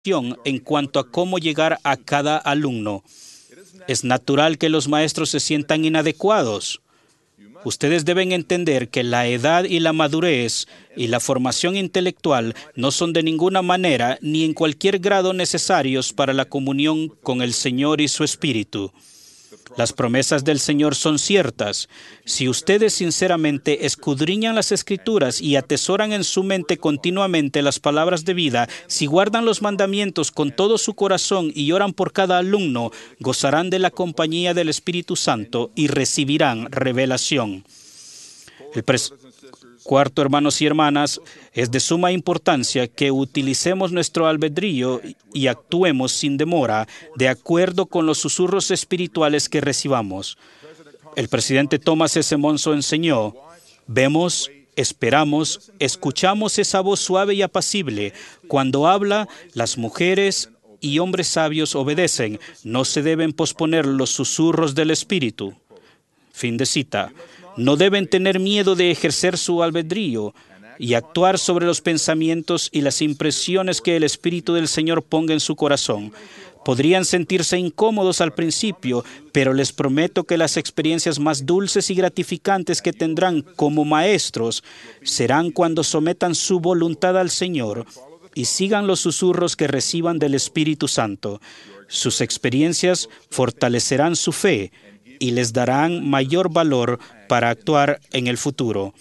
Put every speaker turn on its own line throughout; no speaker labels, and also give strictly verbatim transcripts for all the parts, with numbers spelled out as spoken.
en cuanto a cómo llegar a cada alumno. Es natural que los maestros se sientan inadecuados. Ustedes deben entender que la edad y la madurez y la formación intelectual no son de ninguna manera ni en cualquier grado necesarios para la comunión con el Señor y su Espíritu. Las promesas del Señor son ciertas. Si ustedes sinceramente escudriñan las Escrituras y atesoran en su mente continuamente las palabras de vida, si guardan los mandamientos con todo su corazón y oran por cada alumno, gozarán de la compañía del Espíritu Santo y recibirán revelación. El pres- Cuarto, hermanos y hermanas, es de suma importancia que utilicemos nuestro albedrío y actuemos sin demora de acuerdo con los susurros espirituales que recibamos. El presidente Thomas S. Monson enseñó: vemos, esperamos, escuchamos esa voz suave y apacible. Cuando habla, las mujeres y hombres sabios obedecen. No se deben posponer los susurros del Espíritu. Fin de cita. No deben tener miedo de ejercer su albedrío y actuar sobre los pensamientos y las impresiones que el Espíritu del Señor ponga en su corazón. Podrían sentirse incómodos al principio, pero les prometo que las experiencias más dulces y gratificantes que tendrán como maestros serán cuando sometan su voluntad al Señor y sigan los susurros que reciban del Espíritu Santo. Sus experiencias fortalecerán su fe y les darán mayor valor para actuar en el futuro.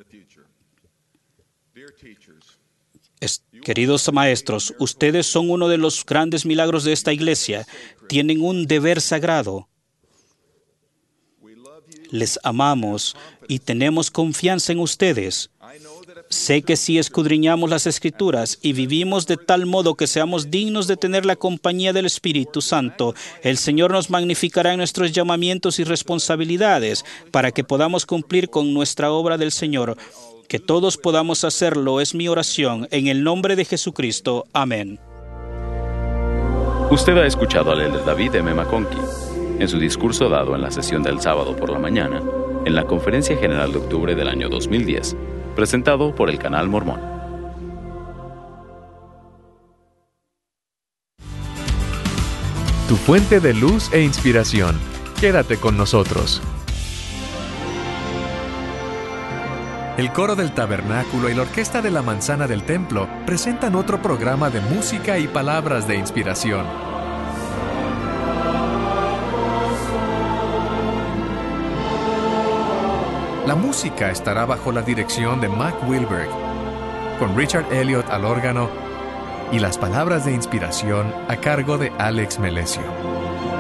Es, queridos maestros, ustedes son uno de los grandes milagros de esta iglesia. Tienen un deber sagrado. Les amamos y tenemos confianza en ustedes. Sé que si escudriñamos las Escrituras y vivimos de tal modo que seamos dignos de tener la compañía del Espíritu Santo, el Señor nos magnificará en nuestros llamamientos y responsabilidades para que podamos cumplir con nuestra obra del Señor. Que todos podamos hacerlo es mi oración. En el nombre de Jesucristo. Amén.
Usted ha escuchado al elder David M. McConkie en su discurso dado en la sesión del sábado por la mañana en la Conferencia General de Octubre del año dos mil diez, presentado por el Canal Mormón.
Tu fuente de luz e inspiración. Quédate con nosotros. El coro del tabernáculo y la orquesta de la manzana del templo presentan otro programa de música y palabras de inspiración. La música estará bajo la dirección de Mac Wilberg, con Richard Elliott al órgano y las palabras de inspiración a cargo de Alex Melesio.